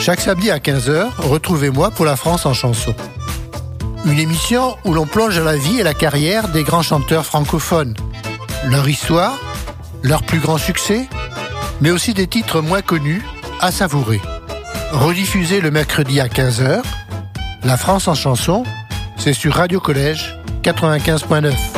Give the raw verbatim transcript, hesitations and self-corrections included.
Chaque samedi à quinze heures, retrouvez-moi pour La France en chanson. Une émission où l'on plonge dans la vie et la carrière des grands chanteurs francophones. Leur histoire, leurs plus grands succès, mais aussi des titres moins connus à savourer. Rediffusé le mercredi à quinze heures, La France en chanson, c'est sur Radio Collège quatre-vingt-quinze point neuf.